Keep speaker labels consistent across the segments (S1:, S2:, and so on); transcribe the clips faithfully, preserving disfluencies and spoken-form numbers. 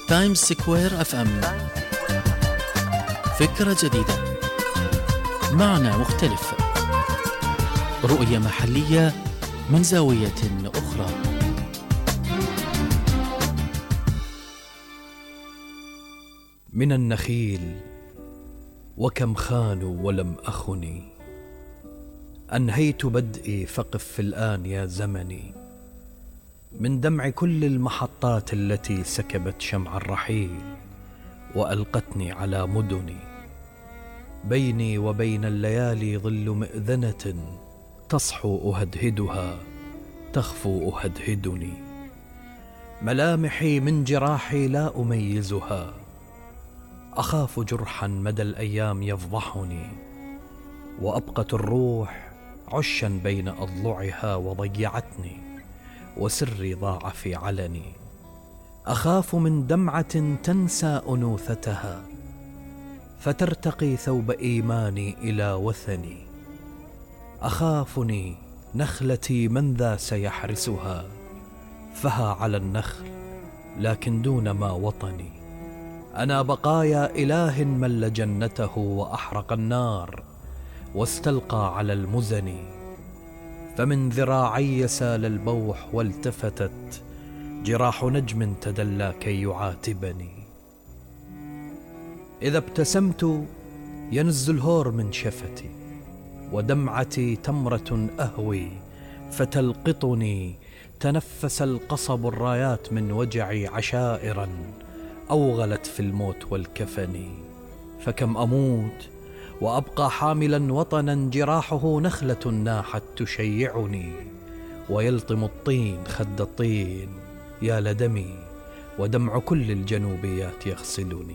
S1: تايمز سكوير اف ام، فكرة جديدة، معنى مختلف، رؤية محلية من زاوية أخرى.
S2: من النخيل وكم خانوا ولم أخني، أنهيت بدئي فقف في الآن يا زمني. من دمع كل المحطات التي سكبت شمع الرحيل وألقتني على مدني، بيني وبين الليالي ظل مئذنة تصحو أهدهدها تخفو أهدهدني. ملامحي من جراحي لا أميزها، أخاف جرحا مدى الأيام يفضحني، وأبقت الروح عشا بين أضلعها وضيعتني، وسري ضاع في علني. أخاف من دمعة تنسى أنوثتها فترتقي ثوب إيماني إلى وثني. أخافني نخلتي من ذا سيحرسها، فها على النخل لكن دون ما وطني. أنا بقايا إله مل جنته وأحرق النار واستلقى على المزن. فمن ذراعي سال البوح والتفتت جراح نجم تدلى كي يعاتبني. إذا ابتسمت ينز الهور من شفتي، ودمعتي تمرة أهوي فتلقطني. تنفس القصب الرايات من وجعي عشائرا أوغلت في الموت والكفن. فكم أموت وأبقى حاملا وطنا جراحه نخلة ناحت تشيعني، ويلطم الطين خد الطين يا لدمي، ودمع كل الجنوبيات يغسلني.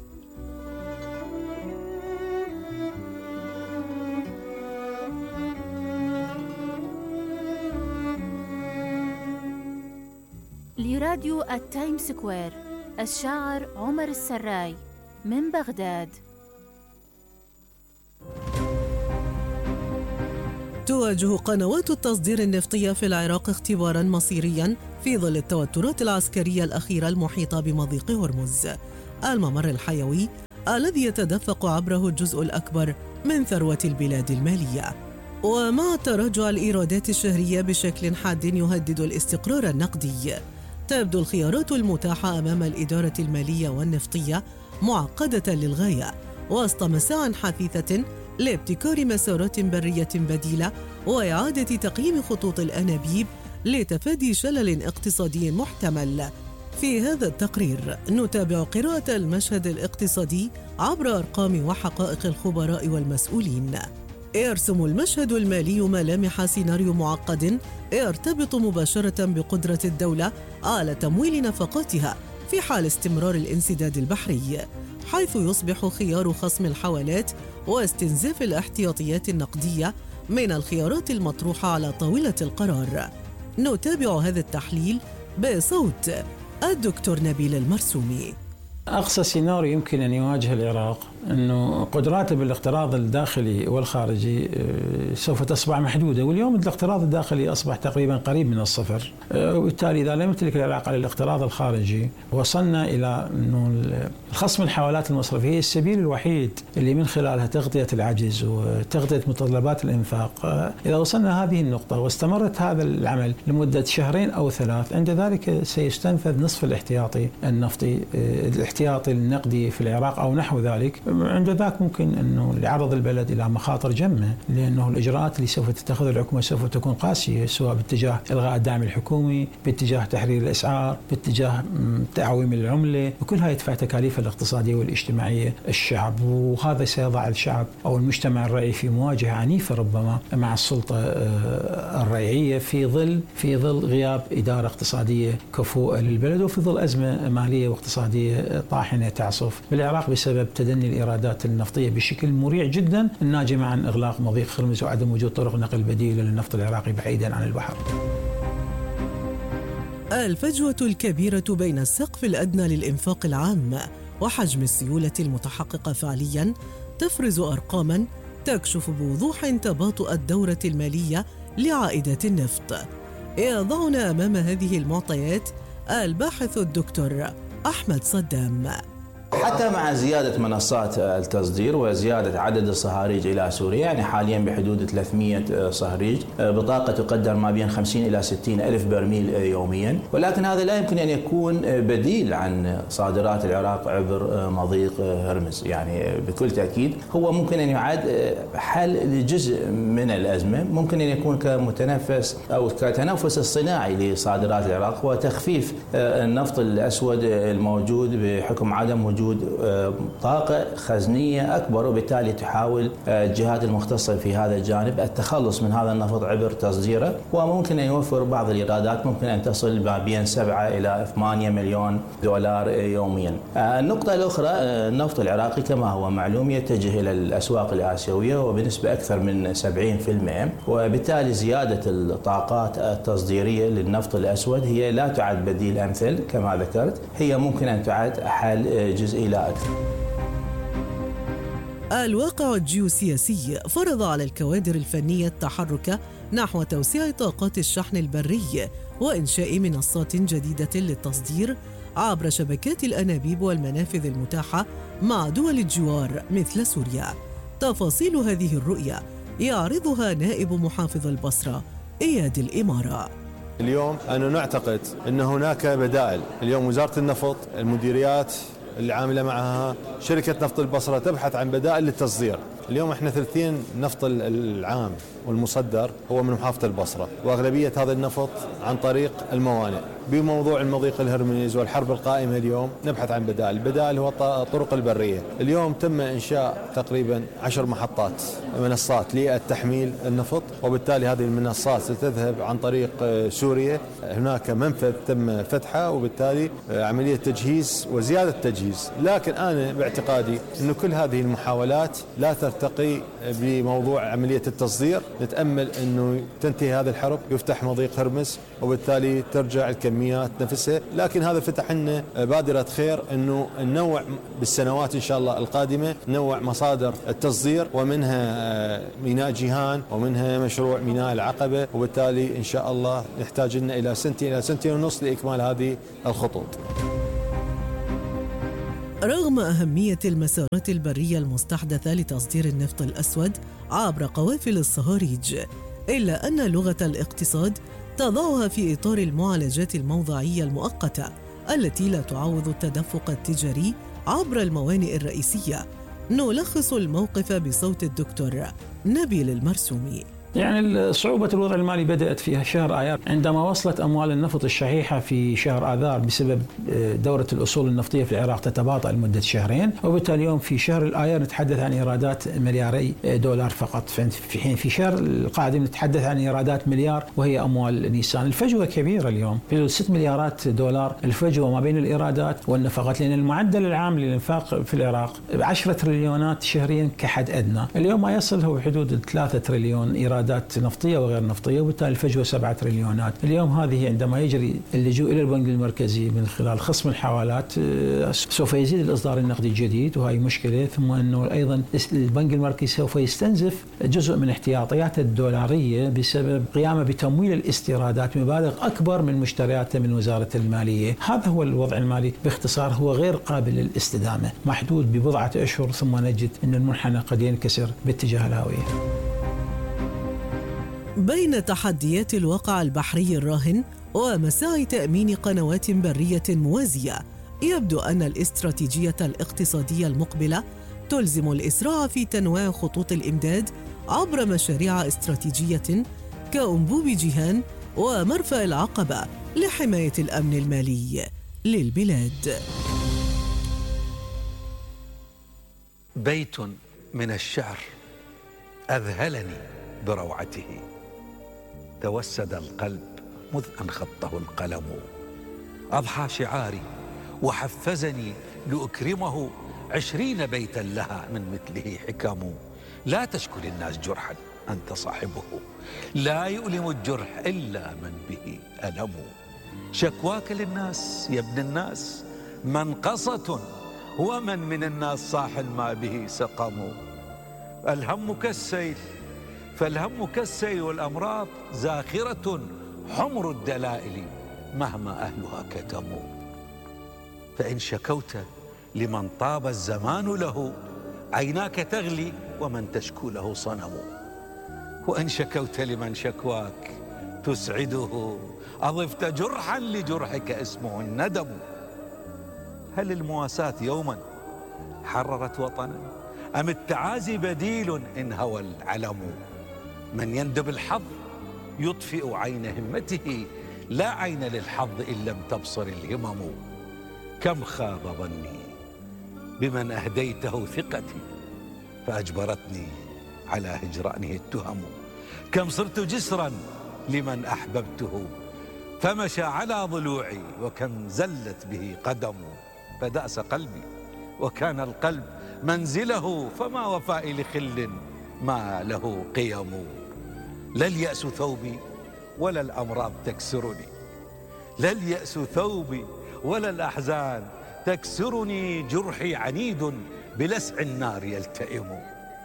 S3: لراديو التايم سكوير، الشاعر عمر السراي من بغداد.
S4: تواجه قنوات التصدير النفطية في العراق اختباراً مصيرياً في ظل التوترات العسكرية الأخيرة المحيطة بمضيق هرمز، الممر الحيوي الذي يتدفق عبره الجزء الأكبر من ثروة البلاد المالية. ومع تراجع الإيرادات الشهرية بشكل حاد يهدد الاستقرار النقدي، تبدو الخيارات المتاحة أمام الإدارة المالية والنفطية معقدة للغاية، وسط مساع حثيثة لابتكار مسارات برية بديلة وإعادة تقييم خطوط الأنابيب لتفادي شلل اقتصادي محتمل. في هذا التقرير نتابع قراءة المشهد الاقتصادي عبر أرقام وحقائق الخبراء والمسؤولين. يرسم المشهد المالي ملامح سيناريو معقد يرتبط مباشرة بقدرة الدولة على تمويل نفقاتها في حال استمرار الانسداد البحري، حيث يصبح خيار خصم الحوالات واستنزاف الاحتياطيات النقدية من الخيارات المطروحة على طاولة القرار. نتابع هذا التحليل بصوت الدكتور نبيل المرسومي.
S5: أقصى سيناريو يمكن أن يواجه العراق أنه قدراته بالاقتراض الداخلي والخارجي سوف تصبح محدودة، واليوم الاقتراض الداخلي أصبح تقريبا قريب من الصفر، وبالتالي إذا لم يمتلك العراق على الاقتراض الخارجي وصلنا إلى أنه خصم الحوالات المصرفية هي السبيل الوحيد اللي من خلالها تغطية العجز وتغطية متطلبات الإنفاق. إذا وصلنا هذه النقطة واستمرت هذا العمل لمدة شهرين أو ثلاث، عند ذلك سيستنفذ نصف الاحتياطي النفطي الاحتياطي النقدي في العراق أو نحو ذلك. عند ذاك ممكن أنه يعرض البلد إلى مخاطر جمة، لأنه الإجراءات اللي سوف تتخذ الحكومة سوف تكون قاسية، سواء باتجاه إلغاء الدعم الحكومي، باتجاه تحرير الأسعار، باتجاه تعويم العملة، وكلها يدفع تكاليف الاقتصادية والاجتماعية الشعب، وهذا سيضع الشعب أو المجتمع الرأي في مواجهة عنيفة ربما مع السلطة الرئيسية في ظل في ظل غياب إدارة اقتصادية كفؤة للبلد، وفي ظل أزمة مالية واقتصادية طاحنة تعصف بالعراق بسبب تدني الإيرادات النفطية بشكل مريع جدا، الناجمة عن إغلاق مضيق هرمز وعدم وجود طرق نقل بديلة للنفط العراقي بعيدا عن البحر.
S4: الفجوة الكبيرة بين السقف الأدنى للإنفاق العام وحجم السيولة المتحققة فعليا تفرز أرقاما تكشف بوضوح تباطؤ الدورة المالية لعائدات النفط. يضعنا أمام هذه المعطيات الباحث الدكتور أحمد صدام.
S6: حتى مع زيادة منصات التصدير وزيادة عدد الصهاريج إلى سوريا، يعني حاليا بحدود ثلاثمئة صهريج بطاقة تقدر ما بين خمسين إلى ستين ألف برميل يوميا، ولكن هذا لا يمكن أن يكون بديل عن صادرات العراق عبر مضيق هرمز. يعني بكل تأكيد هو ممكن أن يعد حل لجزء من الأزمة، ممكن أن يكون كمتنفس أو كتنفس الصناعي لصادرات العراق وتخفيف النفط الأسود الموجود بحكم عدم وجود طاقة خزنية أكبر، وبالتالي تحاول الجهات المختصة في هذا الجانب التخلص من هذا النفط عبر تصديره، وممكن أن يوفر بعض الإيرادات ممكن أن تصل ما بين سبعة إلى ثمانية مليون دولار يوميا. النقطة الأخرى، النفط العراقي كما هو معلوم يتجه إلى الأسواق الآسيوية وبنسبة أكثر من سبعين بالمئة، وبالتالي زيادة الطاقات التصديرية للنفط الأسود هي لا تعد بديل أمثل كما ذكرت، هي ممكن أن تعد حل جزء إلى أكثر.
S4: الواقع الجيوسياسي فرض على الكوادر الفنية التحرك نحو توسيع طاقات الشحن البري وإنشاء منصات جديدة للتصدير عبر شبكات الأنابيب والمنافذ المتاحة مع دول الجوار مثل سوريا. تفاصيل هذه الرؤية يعرضها نائب محافظ البصرة إياد الإمارة.
S7: اليوم أنا نعتقد أن هناك بدائل. اليوم وزارة النفط، المديريات اللي عاملة معها شركة نفط البصرة تبحث عن بدائل للتصدير. اليوم احنا ثلثين نفط العام والمصدر هو من محافظة البصرة، وأغلبية هذا النفط عن طريق الموانئ. بموضوع المضيق الهرمز والحرب القائمة اليوم نبحث عن بدائل. البدائل هو الطرق البرية. اليوم تم إنشاء تقريبا عشر محطات منصات للتحميل النفط، وبالتالي هذه المنصات ستذهب عن طريق سوريا. هناك منفذ تم فتحه، وبالتالي عملية تجهيز وزيادة تجهيز. لكن أنا باعتقادي أن كل هذه المحاولات لا ترتقي بموضوع عملية التصدير. نتأمل أنه تنتهي هذه الحرب، يفتح مضيق هرمز، وبالتالي ترجع الكميات نفسها. لكن هذا فتح لنا بادرة خير أنه ننوع بالسنوات إن شاء الله القادمة، ننوع مصادر التصدير، ومنها ميناء جيهان ومنها مشروع ميناء العقبة، وبالتالي إن شاء الله نحتاج لنا إلى سنتين إلى سنتين ونص لإكمال هذه الخطوط.
S4: رغم أهمية المسارات البرية المستحدثة لتصدير النفط الأسود عبر قوافل الصهاريج، إلا أن لغة الاقتصاد تضعها في إطار المعالجات الموضعية المؤقتة التي لا تعوض التدفق التجاري عبر الموانئ الرئيسية. نلخص الموقف بصوت الدكتور نبيل المرسومي.
S5: يعني صعوبة الوضع المالي بدأت في شهر آيار عندما وصلت أموال النفط الشحيحة في شهر آذار بسبب دورة الأصول النفطية في العراق تتباطأ لمدة شهرين، وبالتالي اليوم في شهر الآيار نتحدث عن إيرادات ملياري دولار فقط، في حين في شهر القادم نتحدث عن إيرادات مليار وهي أموال نيسان. الفجوة كبيرة اليوم، في ست مليارات دولار الفجوة ما بين الإيرادات والنفقات، لأن المعدل العام للإنفاق في العراق عشرة تريليونات شهريا كحد أدنى، اليوم ما يصل هو حدود ثلاثة تريليون إيرادات نفطية وغير نفطية، وبالتالي الفجوة سبعة تريليونات. اليوم هذه عندما يجري اللجوء إلى البنك المركزي من خلال خصم الحوالات سوف يزيد الإصدار النقدي الجديد، وهي مشكلة. ثم أنه أيضا البنك المركزي سوف يستنزف جزء من احتياطياته الدولارية بسبب قيامه بتمويل الاستيرادات مبالغ أكبر من مشترياته من وزارة المالية. هذا هو الوضع المالي باختصار، هو غير قابل للاستدامة، محدود ببضعة أشهر ثم نجد أن المنحنى قد ينكسر باتجاه الهاوية.
S4: بين تحديات الواقع البحري الراهن ومساعي تأمين قنوات برية موازية، يبدو أن الاستراتيجية الاقتصادية المقبلة تلزم الإسراع في تنويع خطوط الإمداد عبر مشاريع استراتيجية كأنبوب جيهان ومرفأ العقبة لحماية الأمن المالي للبلاد.
S8: بيت من الشعر أذهلني بروعته، توسد القلب مذ أن خطه القلم، أضحى شعاري وحفزني لأكرمه، عشرين بيتا لها من مثله حكم. لا تشكل الناس جرحا أنت صاحبه، لا يؤلم الجرح إلا من به ألم. شكواك للناس يا ابن الناس منقصة، ومن من الناس صاح ما به سقم. الهم كالسيل فالهم كالسيل، والأمراض زاخرة حمر الدلائل مهما أهلها كتموا. فإن شكوت لمن طاب الزمان له عيناك تغلي ومن تشكو له صنم، وإن شكوت لمن شكواك تسعده أضفت جرحا لجرحك اسمه الندم. هل المواساة يوما حررت وطنا أم التعازي بديل إن هوى العلم؟ من يندب الحظ يطفئ عين همته لا عين للحظ إن لم تبصر الهمم. كم خاب ظني بمن أهديته ثقتي فأجبرتني على هجرانه التهم. كم صرت جسرا لمن أحببته فمشى على ضلوعي، وكم زلت به قدم فدأس قلبي وكان القلب منزله، فما وفائي لخل ما له قيم. لا اليأس ثوبي ولا الأمراض تكسرني، لا اليأس ثوبي ولا الأحزان تكسرني، جرحي عنيد بلسع النار يلتئم.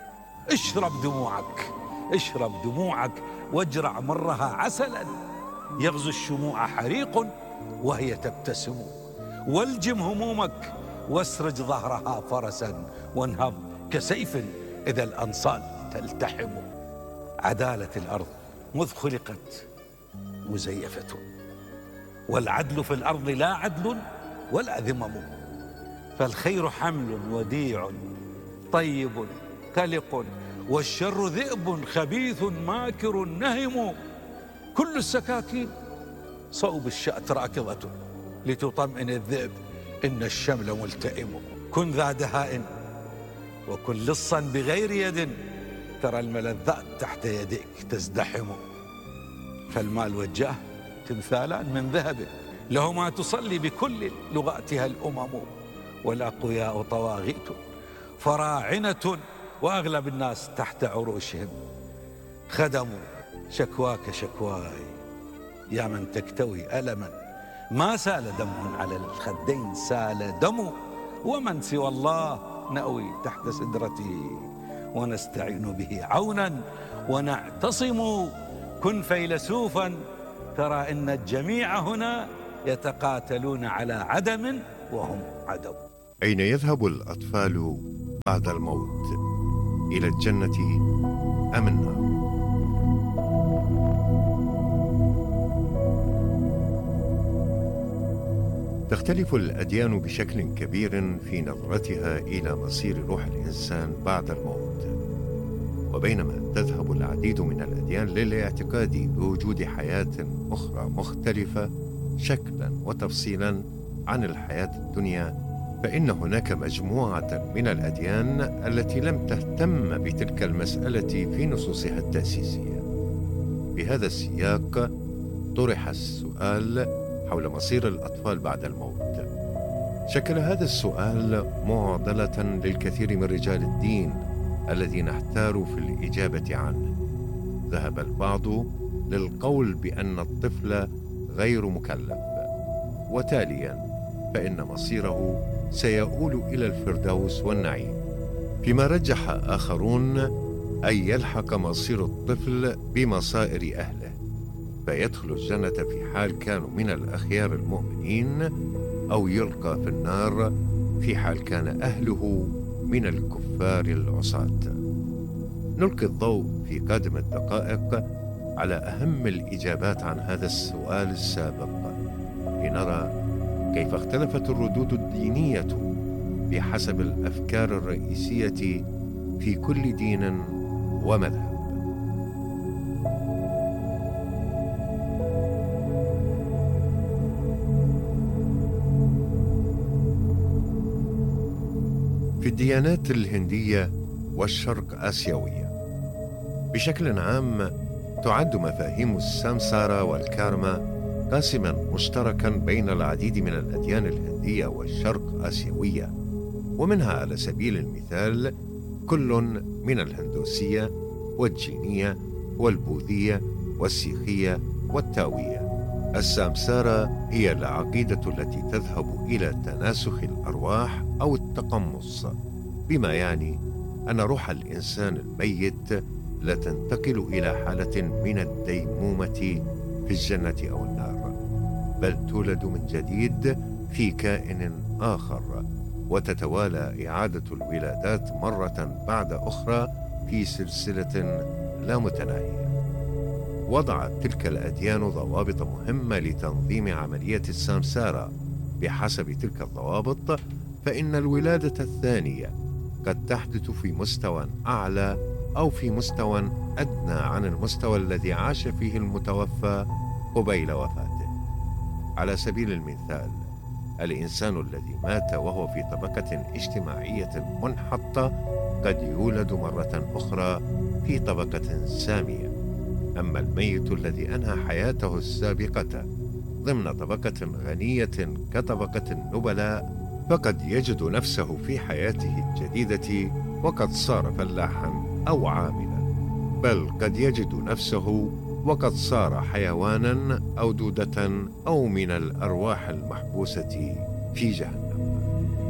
S8: اشرب دموعك اشرب دموعك واجرع مرها عسلا، يغزو الشموع حريق وهي تبتسم. والجم همومك واسرج ظهرها فرسا، وانهض كسيف إذا الأنصال تلتحم. عدالة الأرض مذ خلقت مزيفة، والعدل في الأرض لا عدل ولا ذمم. فالخير حمل وديع طيب قلق، والشر ذئب خبيث ماكر نهم. كل السكاكين صوب الشأت راكضة، لتطمئن الذئب إن الشمل ملتئم. كن ذا دهاء وكن لصا بغير يد، ترى الملذات تحت يديك تزدحم. فالمال والجاه تمثالان من ذهب، لهما تصلي بكل لغاتها الأمم. والأقوياء طواغيت فراعنة، وأغلب الناس تحت عروشهم خدموا. شكواك شكواي يا من تكتوي ألما، ما سال دم على الخدين سال دم. ومن سوى الله نأوي تحت سدرته، ونستعين به عونا ونعتصم. كن فيلسوفا ترى إن الجميع هنا يتقاتلون على عدم وهم عدم.
S9: أين يذهب الأطفال بعد الموت؟ إلى الجنة أم النار؟ تختلف الأديان بشكل كبير في نظرتها إلى مصير روح الإنسان بعد الموت، وبينما تذهب العديد من الأديان للاعتقاد بوجود حياة أخرى مختلفة شكلاً وتفصيلاً عن الحياة الدنيا، فإن هناك مجموعة من الأديان التي لم تهتم بتلك المسألة في نصوصها التأسيسية. بهذا السياق طرح السؤال حول مصير الأطفال بعد الموت. شكل هذا السؤال معضلة للكثير من رجال الدين الذين احتاروا في الإجابة عنه. ذهب البعض للقول بأن الطفل غير مكلف، وتالياً فإن مصيره سيؤول إلى الفردوس والنعيم، فيما رجح آخرون أن يلحق مصير الطفل بمصائر أهله، فيدخل الجنة في حال كانوا من الأخيار المؤمنين، أو يلقى في النار في حال كان أهله من الكفار العصاة. نلقي الضوء في قادم الدقائق على أهم الإجابات عن هذا السؤال السابق، لنرى كيف اختلفت الردود الدينية بحسب الأفكار الرئيسية في كل دين ومذهب. في الديانات الهندية والشرق آسيوية بشكل عام تعد مفاهيم السامسارا والكارما قاسما مشتركا بين العديد من الأديان الهندية والشرق آسيوية، ومنها على سبيل المثال كل من الهندوسية والجينية والبوذية والسيخية والتاوية. السامسارا هي العقيدة التي تذهب إلى تناسخ الأرواح أو التقمص، بما يعني أن روح الإنسان الميت لا تنتقل إلى حالة من الديمومة في الجنة أو النار، بل تولد من جديد في كائن آخر، وتتوالى إعادة الولادات مرة بعد أخرى في سلسلة لا متناهية. وضعت تلك الأديان ضوابط مهمة لتنظيم عملية السمسارة. بحسب تلك الضوابط فإن الولادة الثانية قد تحدث في مستوى أعلى أو في مستوى أدنى عن المستوى الذي عاش فيه المتوفى قبيل وفاته. على سبيل المثال، الإنسان الذي مات وهو في طبقة اجتماعية منحطة قد يولد مرة أخرى في طبقة سامية. أما الميت الذي أنهى حياته السابقة ضمن طبقة غنية كطبقة النبلاء فقد يجد نفسه في حياته الجديدة وقد صار فلاحا أو عاملا، بل قد يجد نفسه وقد صار حيوانا أو دودة أو من الأرواح المحبوسة في جهنم.